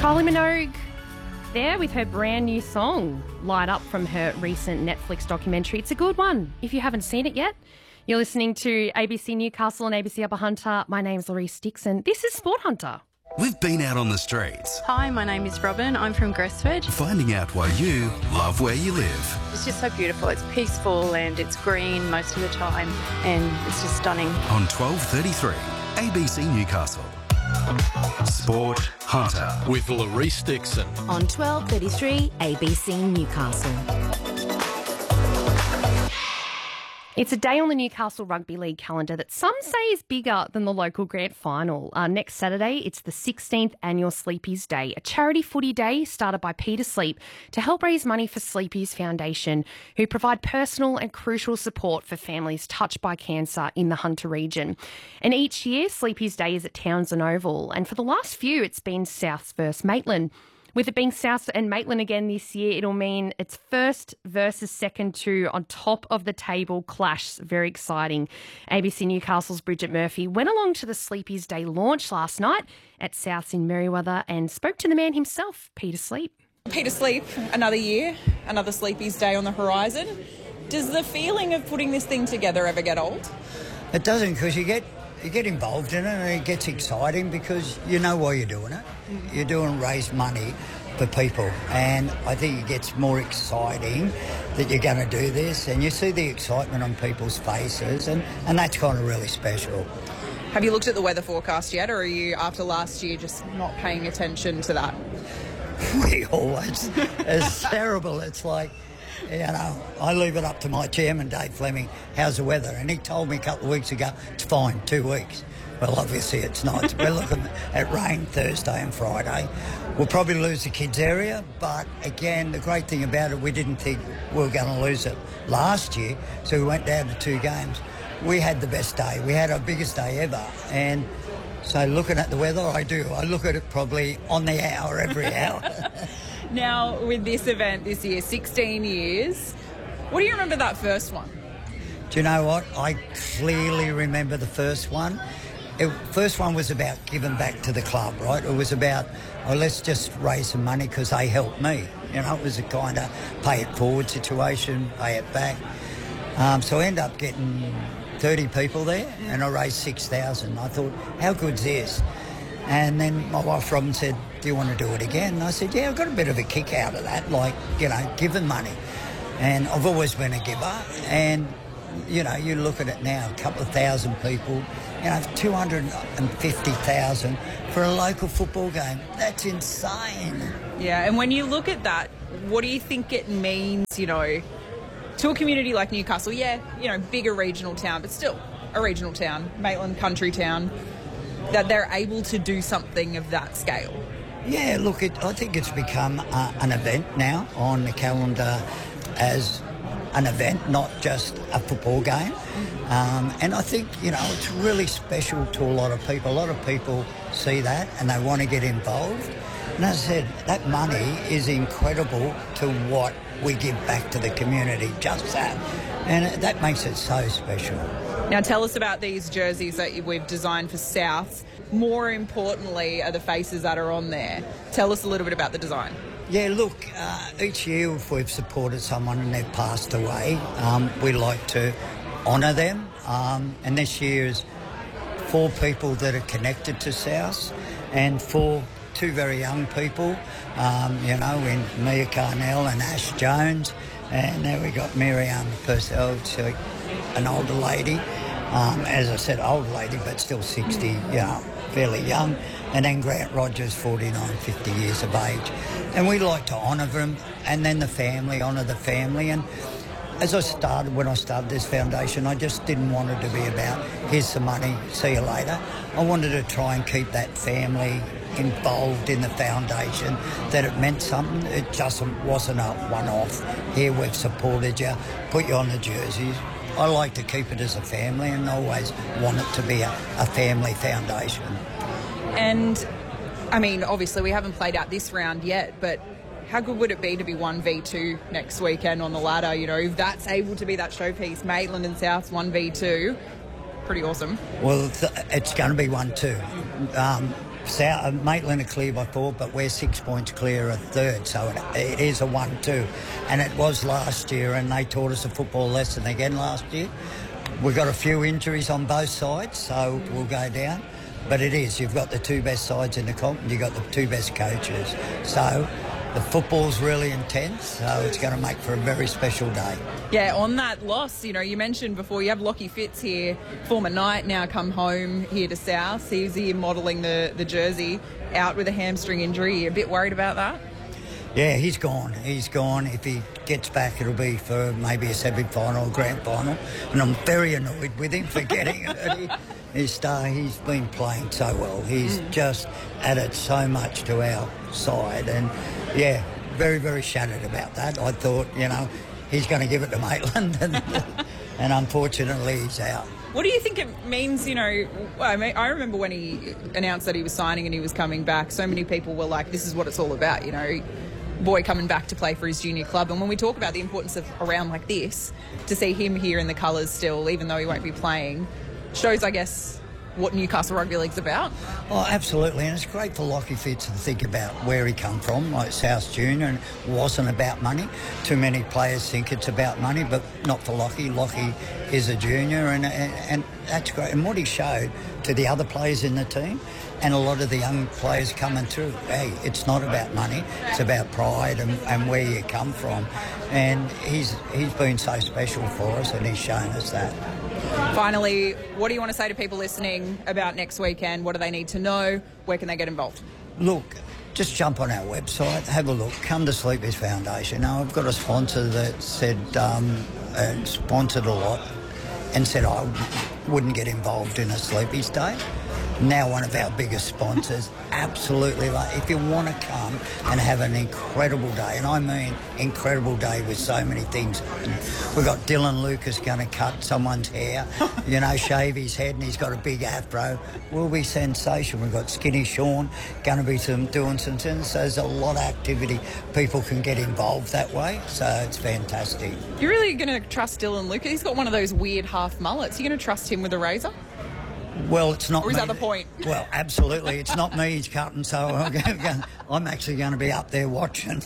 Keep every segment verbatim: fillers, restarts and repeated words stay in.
Kylie Minogue there with her brand new song, Light Up, from her recent Netflix documentary. It's a good one if you haven't seen it yet. You're listening to A B C Newcastle and A B C Upper Hunter. My name's Laurice Dixon. This is Sport Hunter. We've been out on the streets. Hi, my name is Robin. I'm from Gresford. Finding out why you love where you live. It's just so beautiful. It's peaceful and it's green most of the time and it's just stunning. On twelve thirty-three, A B C Newcastle. Sport Hunter with Laurice Dixon. On twelve thirty-three, A B C Newcastle. It's a day on the Newcastle Rugby League calendar that some say is bigger than the local grand final. Uh, next Saturday, it's the sixteenth annual Sleepies Day, a charity footy day started by Peter Sleep to help raise money for Sleepies Foundation, who provide personal and crucial support for families touched by cancer in the Hunter region. And each year, Sleepies Day is at Townsend Oval, and for the last few, it's been Souths versus Maitland. With it being South and Maitland again this year, it'll mean it's first versus second two on top of the table clash. Very exciting. A B C Newcastle's Bridget Murphy went along to the Sleepies Day launch last night at Souths in Merewether and spoke to the man himself, Peter Sleep. Peter Sleep, another year, another Sleepies Day on the horizon. Does the feeling of putting this thing together ever get old? It doesn't, because you get you get involved in it and it gets exciting because you know why you're doing it. You're doing raise money for people, and I think it gets more exciting that you're going to do this, and you see the excitement on people's faces, and, and that's kind of really special. Have you looked at the weather forecast yet, or are you, after last year, just not paying attention to that? We always, it's terrible. It's like, you know, I leave it up to my chairman, Dave Fleming, how's the weather? And he told me a couple of weeks ago, it's fine, two weeks. Well, obviously it's not. We're looking at rain Thursday and Friday. We'll probably lose the kids' area, but again, the great thing about it, we didn't think we were going to lose it last year, so we went down to two games. We had the best day. We had our biggest day ever, and so looking at the weather, I do. I look at it probably on the hour, every hour. Now, with this event this year, sixteen years, what do you remember that first one? Do you know what? I clearly remember the first one. The first one was about giving back to the club, right? It was about, oh, let's just raise some money because they helped me. You know, it was a kind of pay it forward situation, pay it back. Um, so I ended up getting thirty people there and I raised six thousand. I thought, how good's this? And then my wife Robin said, do you want to do it again? And I said, yeah, I've got a bit of a kick out of that, like, you know, giving money. And I've always been a giver. And, you know, you look at it now, a couple of thousand people, you know, two hundred fifty thousand for a local football game. That's insane. Yeah, and when you look at that, what do you think it means, you know, to a community like Newcastle? Yeah, you know, bigger regional town, but still a regional town, Maitland country town, that they're able to do something of that scale? Yeah, look, it, I think it's become uh, an event now on the calendar as an event, not just a football game. Um, and I think, you know, it's really special to a lot of people. A lot of people see that and they want to get involved. And as I said, that money is incredible to what we give back to the community, just that. And that makes it so special. Now tell us about these jerseys that we've designed for South. More importantly are the faces that are on there. Tell us a little bit about the design. Yeah, look, uh, each year if we've supported someone and they've passed away, um, we like to honour them. Um, and this year is four people that are connected to South and four, two very young people, um, you know, in Mia Carnell and Ash Jones. And then we got Miriam Purcell, an older lady. Um, as I said, old lady, but still sixty, you know, fairly young. And then Grant Rogers, forty-nine, fifty years of age. And we like to honour them, and then the family, honour the family. And as I started, when I started this foundation, I just didn't want it to be about, here's some money, see you later. I wanted to try and keep that family involved in the foundation, that it meant something. It just wasn't a one-off, here we've supported you, put you on the jerseys. I like to keep it as a family and always want it to be a, a family foundation. And, I mean, obviously we haven't played out this round yet, but how good would it be to be one v two next weekend on the ladder? You know, if that's able to be that showpiece, Maitland and South one v two, pretty awesome. Well, it's going to be one two. Um, South, uh, Maitland are clear by four, but we're six points clear of third, so it, it is a one two. And it was last year, and they taught us a football lesson again last year. We've got a few injuries on both sides, so we'll go down. But it is, you've got the two best sides in the comp, and you've got the two best coaches. So the football's really intense, so it's going to make for a very special day. Yeah, on that loss, you know, you mentioned before you have Lockie Fitz here, former Knight, now come home here to South. He's here modelling the, the jersey, out with a hamstring injury. You a bit worried about that? Yeah, he's gone. He's gone. If he gets back, it'll be for maybe a semi-final or grand final. And I'm very annoyed with him for getting it. He's, uh, he's been playing so well. He's mm. just added so much to our side. And, yeah, very, very shattered about that. I thought, you know, he's going to give it to Maitland. And, and unfortunately, he's out. What do you think it means, you know, I mean, I remember when he announced that he was signing and he was coming back, so many people were like, this is what it's all about, you know, boy coming back to play for his junior club. And when we talk about the importance of a round like this, to see him here in the colours still, even though he won't be playing, shows, I guess, what Newcastle Rugby League's about. Oh, absolutely, and it's great for Lockie Fitz to think about where he come from, like South Junior, and it wasn't about money. Too many players think it's about money, but not for Lockie. Lockie is a junior, and, and, and that's great. And what he showed to the other players in the team, and a lot of the young players coming through, hey, it's not about money, it's about pride and, and where you come from. And he's he's been so special for us, and he's shown us that. Finally, what do you want to say to people listening about next weekend? What do they need to know? Where can they get involved? Look, just jump on our website, have a look, come to Sleepers Foundation. Now, I've got a sponsor that said, um, uh, sponsored a lot and said I wouldn't get involved in a Sleepies Day. Now one of our biggest sponsors, absolutely. Like, if you want to come and have an incredible day, and I mean incredible day with so many things. We've got Dylan Lucas going to cut someone's hair, you know, shave his head, and he's got a big afro. We'll be sensational. We've got Skinny Sean going to be some, doing some things. So there's a lot of activity. People can get involved that way, so it's fantastic. You're really going to trust Dylan Lucas? He's got one of those weird half mullets. You're going to trust him with a razor? Well, it's not Or is me. that the point? Well, absolutely. It's not me he's cutting, so I'm, going, I'm actually going to be up there watching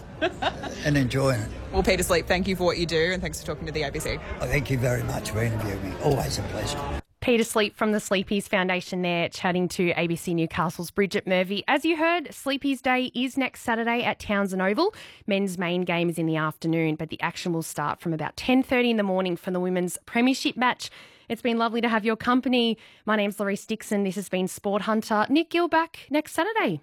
and enjoying it. Well, Peter Sleep, thank you for what you do, and thanks for talking to the A B C. Well, thank you very much for interviewing me. Always a pleasure. Peter Sleep from the Sleepies Foundation there, chatting to A B C Newcastle's Bridget Murphy. As you heard, Sleepies Day is next Saturday at Townsend Oval. Men's main game is in the afternoon, but the action will start from about ten thirty in the morning for the women's premiership match. It's been lovely to have your company. My name's Larice Dixon. This has been Sport Hunter. Nick Gill back next Saturday.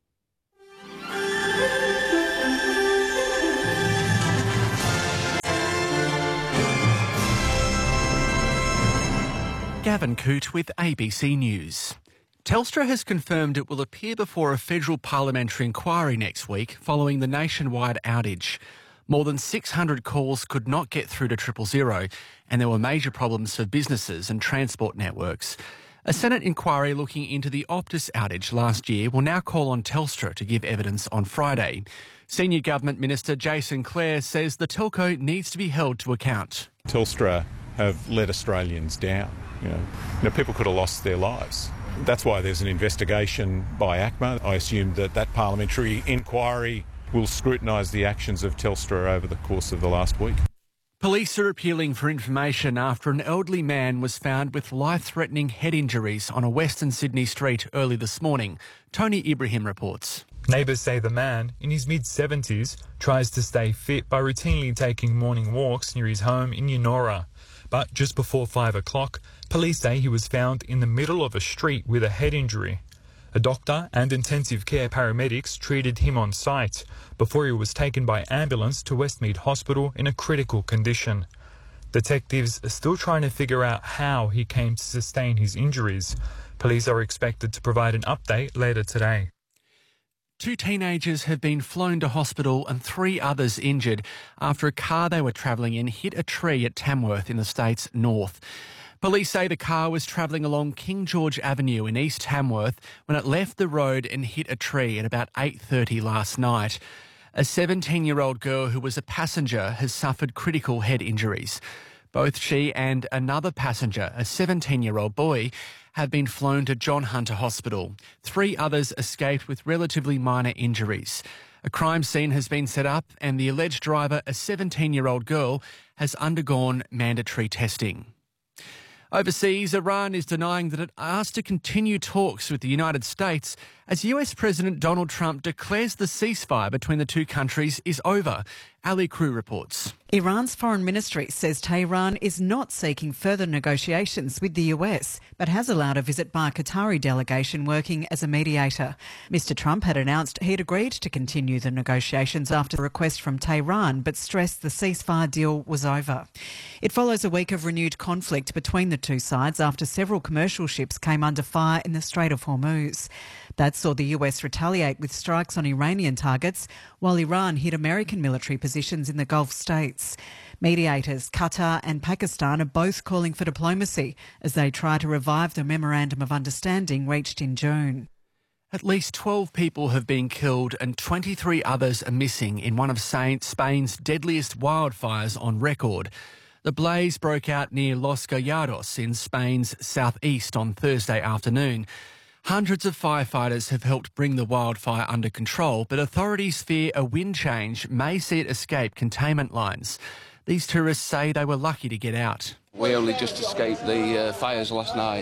Gavin Coote with A B C News. Telstra has confirmed it will appear before a federal parliamentary inquiry next week following the nationwide outage. More than six hundred calls could not get through to triple zero, and there were major problems for businesses and transport networks. A Senate inquiry looking into the Optus outage last year will now call on Telstra to give evidence on Friday. Senior Government Minister Jason Clare says the telco needs to be held to account. Telstra have let Australians down. You know, you know, people could have lost their lives. That's why there's an investigation by A C M A. I assume that that parliamentary inquiry will scrutinise the actions of Telstra over the course of the last week. Police are appealing for information after an elderly man was found with life-threatening head injuries on a Western Sydney street early this morning. Tony Ibrahim reports. Neighbours say the man, in his mid-seventies, tries to stay fit by routinely taking morning walks near his home in Eunora. But just before five o'clock, police say he was found in the middle of a street with a head injury. A doctor and intensive care paramedics treated him on site before he was taken by ambulance to Westmead Hospital in a critical condition. Detectives are still trying to figure out how he came to sustain his injuries. Police are expected to provide an update later today. Two teenagers have been flown to hospital and three others injured after a car they were travelling in hit a tree at Tamworth in the state's north. Police say the car was travelling along King George Avenue in East Tamworth when it left the road and hit a tree at about eight thirty last night. A seventeen-year-old girl who was a passenger has suffered critical head injuries. Both she and another passenger, a seventeen-year-old boy, have been flown to John Hunter Hospital. Three others escaped with relatively minor injuries. A crime scene has been set up and the alleged driver, a seventeen-year-old girl, has undergone mandatory testing. Overseas, Iran is denying that it asked to continue talks with the United States as U S President Donald Trump declares the ceasefire between the two countries is over. Ali Crew reports. Iran's foreign ministry says Tehran is not seeking further negotiations with the U S, but has allowed a visit by a Qatari delegation working as a mediator. Mister Trump had announced he'd agreed to continue the negotiations after a request from Tehran, but stressed the ceasefire deal was over. It follows a week of renewed conflict between the two sides after several commercial ships came under fire in the Strait of Hormuz. That saw the U S retaliate with strikes on Iranian targets, while Iran hit American military positions in the Gulf states. Mediators Qatar and Pakistan are both calling for diplomacy as they try to revive the memorandum of understanding reached in June. At least twelve people have been killed and twenty-three others are missing in one of Spain's deadliest wildfires on record. The blaze broke out near Los Gallardos in Spain's southeast on Thursday afternoon. Hundreds of firefighters have helped bring the wildfire under control, but authorities fear a wind change may see it escape containment lines. These tourists say they were lucky to get out. We only just escaped the uh, fires last night.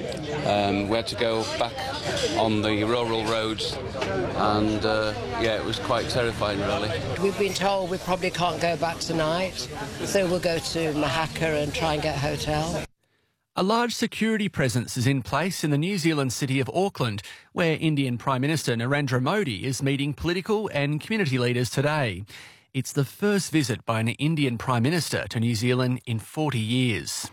Um, we had to go back on the rural roads and, uh, yeah, it was quite terrifying, really. We've been told we probably can't go back tonight, so we'll go to Mahaka and try and get a hotel. A large security presence is in place in the New Zealand city of Auckland, where Indian Prime Minister Narendra Modi is meeting political and community leaders today. It's the first visit by an Indian Prime Minister to New Zealand in forty years.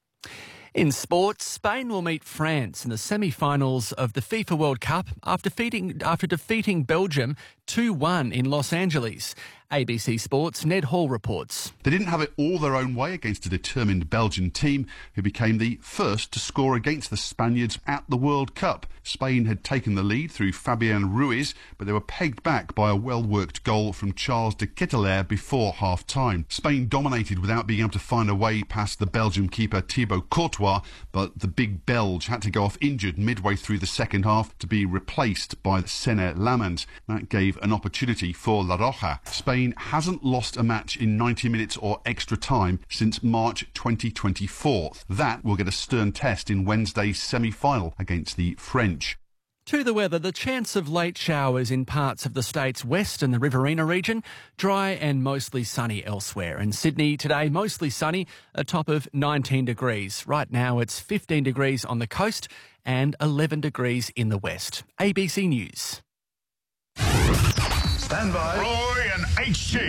In sports, Spain will meet France in the semi-finals of the FIFA World Cup after defeating, after defeating Belgium two one in Los Angeles. A B C Sports' Ned Hall reports. They didn't have it all their own way against a determined Belgian team who became the first to score against the Spaniards at the World Cup. Spain had taken the lead through Fabian Ruiz, but they were pegged back by a well-worked goal from Charles de Ketelaere before half-time. Spain dominated without being able to find a way past the Belgian keeper Thibaut Courtois, but the big Belge had to go off injured midway through the second half to be replaced by Sene Lammens. That gave an opportunity for La Roja. Spain hasn't lost a match in ninety minutes or extra time since March twenty twenty-four. That will get a stern test in Wednesday's semi-final against the French. To the weather, the chance of late showers in parts of the state's west and the Riverina region, dry and mostly sunny elsewhere. In Sydney today, mostly sunny, a top of nineteen degrees. Right now it's fifteen degrees on the coast and eleven degrees in the west. A B C News. Stand by. Roy and H G.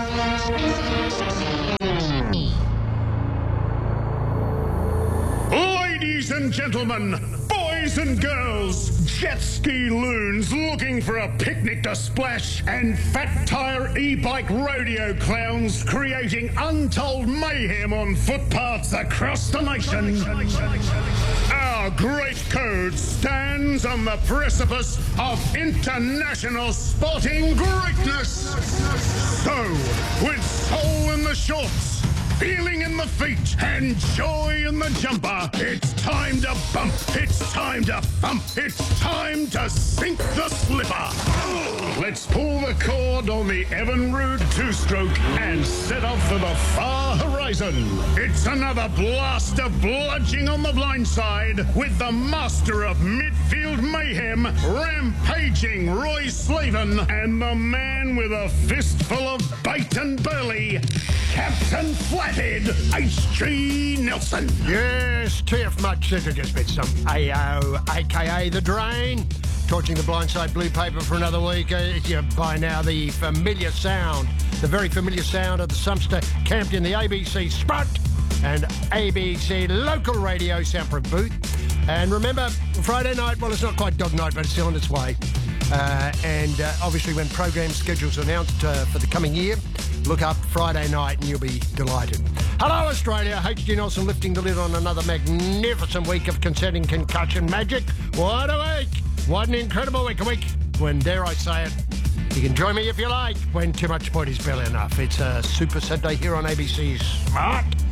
Ladies and gentlemen, boys and girls, jet ski loons looking for a picnic to splash, and fat tire e-bike rodeo clowns creating untold mayhem on footpaths across the nation. Our great code stands on the precipice of international sporting greatness. So, with soul in the shorts, feeling in the feet, and joy in the jumper, it's time to bump, it's time to thump, it's time to sink the slipper. Let's pull the cord on the Evinrude two-stroke and set off for the far horizon. It's another blast of bludging on the blind side with the master of midfield mayhem, rampaging Roy Slaven, and the man with a fistful of bait and burley, Captain Flathead, H G Nelson. Yes, T F Mutt said to just bit some A O, a k a. The Drain. Torching the blindside blue paper for another week. Uh, yeah, by now, the familiar sound, the very familiar sound of the Sumpster camped in the A B C Sprott and A B C local radio soundproof booth. And remember, Friday night, well, it's not quite dog night, but it's still on its way. Uh, and uh, obviously when program schedules are announced uh, for the coming year, look up Friday night and you'll be delighted. Hello Australia, H G Nelson lifting the lid on another magnificent week of consenting concussion magic. What a week! What an incredible week, a week when, dare I say it, you can join me if you like, when too much sport is barely enough. It's a Super Saturday here on A B C Smart.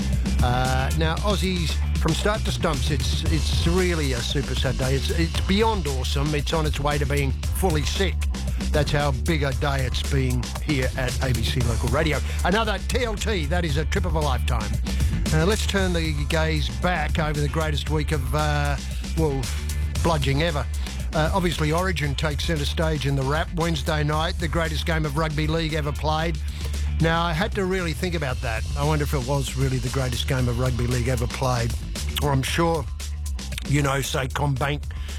Uh, now, Aussies, from start to stumps, it's it's really a super Saturday. It's, it's beyond awesome. It's on its way to being fully sick. That's how big a day it's been here at A B C Local Radio. Another T L T, that is a trip of a lifetime. Uh, let's turn the gaze back over the greatest week of, uh, well, bludging ever. Uh, obviously, Origin takes centre stage in the wrap Wednesday night, the greatest game of rugby league ever played. Now, I had to really think about that. I wonder if it was really the greatest game of rugby league ever played. Or I'm sure, you know, say CommBank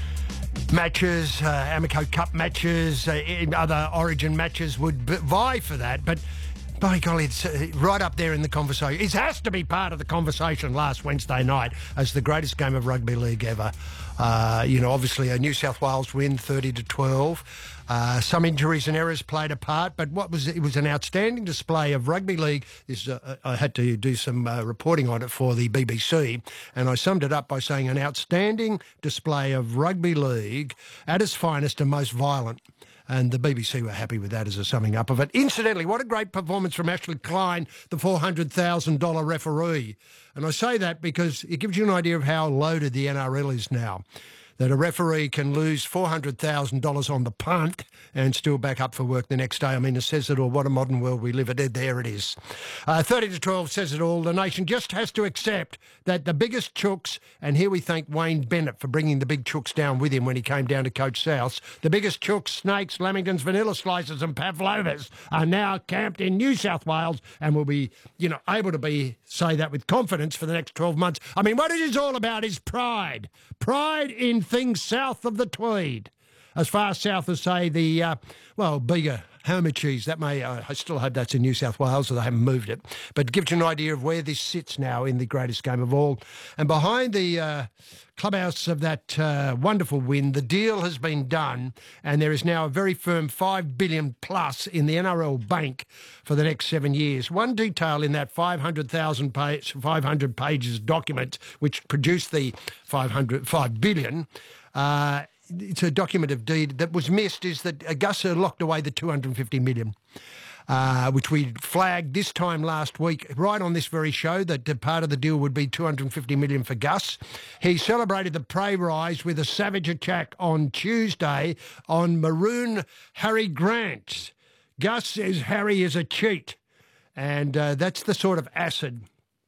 matches, uh, Amico Cup matches, uh, other Origin matches would b- vie for that. But by golly, it's uh, right up there in the conversation. It has to be part of the conversation last Wednesday night as the greatest game of rugby league ever. Uh, you know, obviously a New South Wales win, thirty to twelve. Uh, some injuries and errors played a part, but what was it was an outstanding display of rugby league. This, uh, I had to do some uh, reporting on it for the B B C, and I summed it up by saying an outstanding display of rugby league at its finest and most violent. And the B B C were happy with that as a summing up of it. Incidentally, what a great performance from Ashley Klein, the four hundred thousand dollars referee. And I say that because it gives you an idea of how loaded the N R L is now. That a referee can lose four hundred thousand dollars on the punt and still back up for work the next day. I mean, it says it all. What a modern world we live in. There it is. Uh, thirty to twelve says it all. The nation just has to accept that the biggest chooks, and here we thank Wayne Bennett for bringing the big chooks down with him when he came down to coach South. The biggest chooks, snakes, lamingtons, vanilla slices and pavlovas are now camped in New South Wales and will be, you know, able to be say that with confidence for the next twelve months. I mean, what it is all about is pride. Pride in things south of the Tweed. As far south as, say, the, uh, well, Bega, Homer cheese. That may, uh, I still hope that's in New South Wales, so they haven't moved it. But it gives you an idea of where this sits now in the greatest game of all. And behind the uh, clubhouse of that uh, wonderful win, the deal has been done, and there is now a very firm five billion dollars plus in the N R L bank for the next seven years. One detail in that five hundred thousand page, five hundred pages document, which produced the five hundred, five billion dollars, uh, it's a document of deed that was missed, is that Augusta locked away the two hundred fifty million dollars, uh, which we flagged this time last week, right on this very show, that part of the deal would be two hundred fifty million dollars for Gus. He celebrated the pay rise with a savage attack on Tuesday on Maroon Harry Grant. Gus says Harry is a cheat, and uh, that's the sort of acid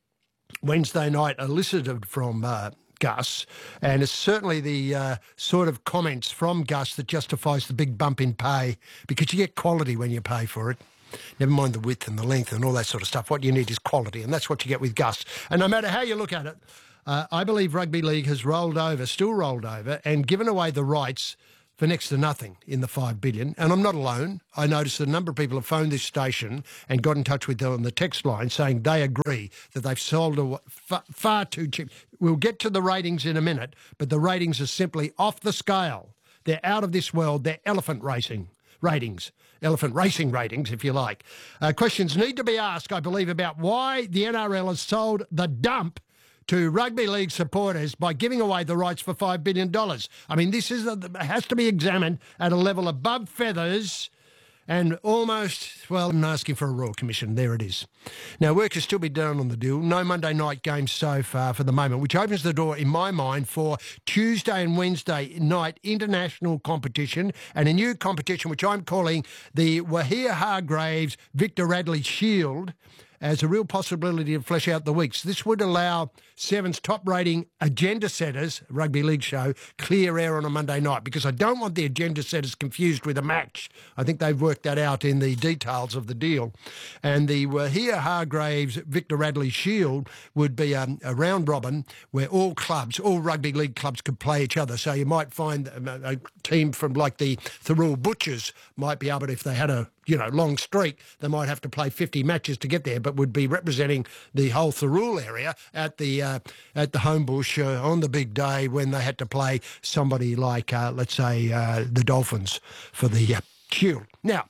Wednesday night elicited from uh, Gus, and it's certainly the uh, sort of comments from Gus that justifies the big bump in pay, because you get quality when you pay for it. Never mind the width and the length and all that sort of stuff. What you need is quality, and that's what you get with Gus. And no matter how you look at it, uh, I believe rugby league has rolled over, still rolled over, and given away the rights for next to nothing in the five billion dollars. And I'm not alone. I noticed that a number of people have phoned this station and got in touch with them on the text line saying they agree that they've sold a, far, far too cheap. We'll get to the ratings in a minute, but the ratings are simply off the scale. They're out of this world. They're elephant racing ratings. Elephant racing ratings, if you like. Uh, questions need to be asked, I believe, about why the N R L has sold the dump to rugby league supporters by giving away the rights for five billion dollars. I mean, this is a, has to be examined at a level above feathers and almost, well, I'm asking for a Royal Commission. There it is. Now, work has still been done on the deal. No Monday night games so far for the moment, which opens the door, in my mind, for Tuesday and Wednesday night international competition and a new competition which I'm calling the Wahia Hargraves Victor Radley Shield, as a real possibility to flesh out the weeks. This would allow Seven's top-rating agenda setters, rugby league show, clear air on a Monday night, because I don't want the agenda setters confused with a match. I think they've worked that out in the details of the deal. And the Wahia Hargraves Victor Radley Shield would be um, a round robin where all clubs, all rugby league clubs could play each other. So you might find a, a team from like the Thirroul Butchers might be able to, if they had a you know, long streak, they might have to play fifty matches to get there, but would be representing the whole Thirroul area at the uh, at the Homebush uh, on the big day when they had to play somebody like, uh, let's say, uh, the Dolphins for the uh, Shield. Now,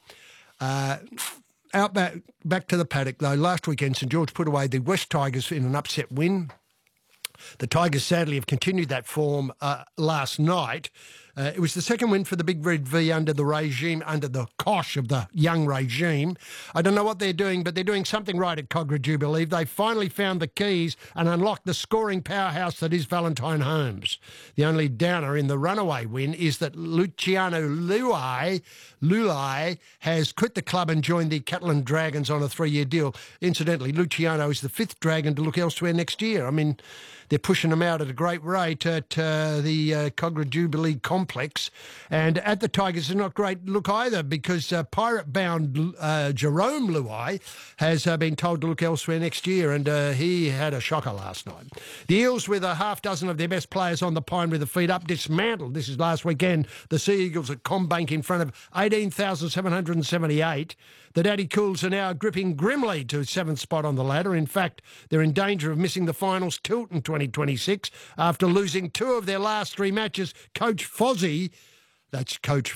uh, out back, back to the paddock, though, last weekend St George put away the West Tigers in an upset win. The Tigers sadly have continued that form uh, last night. Uh, it was the second win for the Big Red V under the regime, under the cosh of the young regime. I don't know what they're doing, but they're doing something right at Cogra Jubilee. They finally found the keys and unlocked the scoring powerhouse that is Valentine Holmes. The only downer in the runaway win is that Luciano Luai, Lulai has quit the club and joined the Catalan Dragons on a three-year deal. Incidentally, Luciano is the fifth Dragon to look elsewhere next year. I mean, they're pushing them out at a great rate at uh, the uh, Cogra Jubilee complex. And at the Tigers, it's not great look either because uh, pirate-bound uh, Jerome Luai has uh, been told to look elsewhere next year, and uh, he had a shocker last night. The Eels, with a half dozen of their best players on the pine with the feet up, dismantled. This is last weekend. The Sea Eagles at Combank in front of eighteen thousand seven hundred seventy-eight. The Daddy Cools are now gripping grimly to seventh spot on the ladder. In fact, they're in danger of missing the finals tilt in twenty twenty-six after losing two of their last three matches. Coach Fozzie, that's Coach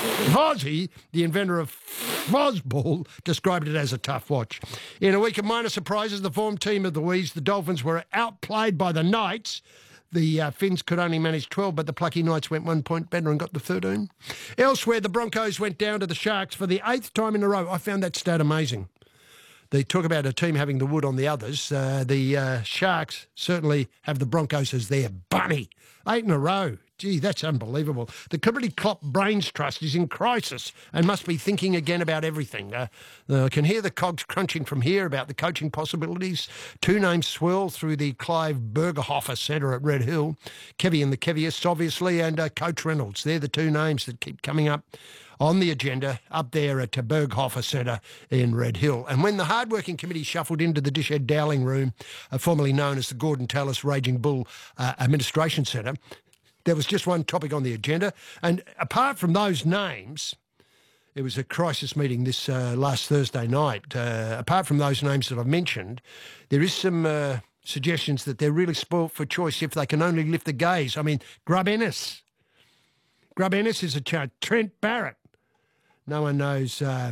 Fozzie, the inventor of Fozball, described it as a tough watch. In a week of minor surprises, the form team of the Wees, the Dolphins, were outplayed by the Knights. The uh, Finns could only manage twelve, but the plucky Knights went one point better and got the thirteen. Elsewhere, the Broncos went down to the Sharks for the eighth time in a row. I found that stat amazing. They talk about a team having the wood on the others. Uh, the uh, Sharks certainly have the Broncos as their bunny. Eight in a row. Gee, that's unbelievable. The Liberty Klopp Brains Trust is in crisis and must be thinking again about everything. Uh, I can hear the cogs crunching from here about the coaching possibilities. Two names swirl through the Clive Bergerhofer Centre at Red Hill. Kevy and the Kevyists, obviously, and uh, Coach Reynolds. They're the two names that keep coming up on the agenda up there at the Berghofer Centre in Red Hill. And when the hard-working committee shuffled into the Dished Dowling Room, uh, formerly known as the Gordon Tallis Raging Bull uh, Administration Centre, there was just one topic on the agenda. And apart from those names, it was a crisis meeting this uh, last Thursday night. Uh, apart from those names that I've mentioned, there is some uh, suggestions that they're really spoilt for choice if they can only lift the gaze. I mean, Grub Ennis. Grub Ennis is a chart. Trent Barrett. No one knows uh,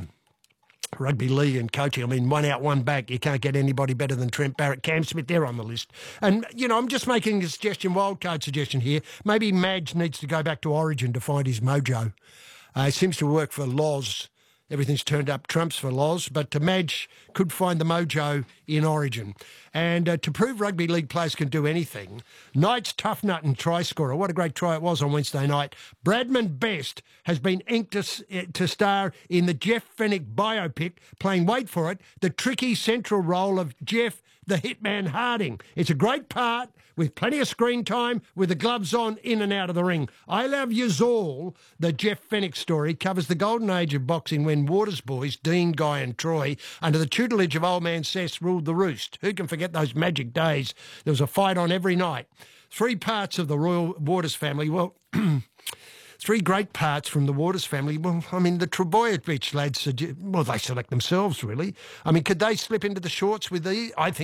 rugby league and coaching. I mean, one out, one back. You can't get anybody better than Trent Barrett. Cam Smith, they're on the list. And, you know, I'm just making a suggestion, wildcard suggestion here. Maybe Madge needs to go back to Origin to find his mojo. Uh, it seems to work for Loz. Everything's turned up trumps for Loz, but uh, Madge could find the mojo in Origin. And uh, to prove rugby league players can do anything, Knights tough nut and try scorer, what a great try it was on Wednesday night, Bradman Best has been inked to, to star in the Jeff Fennick biopic, playing, wait for it, the tricky central role of Jeff the Hitman Harding. It's a great part with plenty of screen time, with the gloves on, in and out of the ring. I Love Yous All, the Jeff Fennick story, covers the golden age of boxing when Waters boys, Dean, Guy and Troy, under the tutelage of old man Sess, ruled the roost. Who can forget those magic days? There was a fight on every night. Three parts of the Royal Waters family, well... Three great parts from the Waters family. Well, I mean, the Trebojevic lads, well, they select themselves, really. I mean, could they slip into the shorts with these? I think